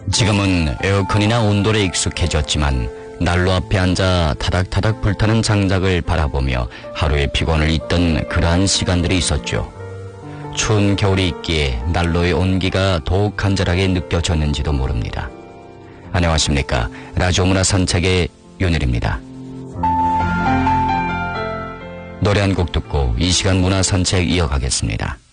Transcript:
지금은 에어컨이나 온돌에 익숙해졌지만 난로 앞에 앉아 타닥타닥 불타는 장작을 바라보며 하루의 피곤을 잊던 그러한 시간들이 있었죠. 추운 겨울이 있기에 난로의 온기가 더욱 간절하게 느껴졌는지도 모릅니다. 안녕하십니까. 라디오 문화 산책의 윤일입니다. 노래 한 곡 듣고 이 시간 문화 산책 이어가겠습니다.